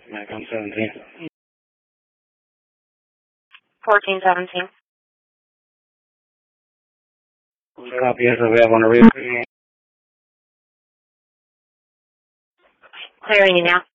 Macon 17. 1417. Copy, yes, we have on the read. Clearing you now.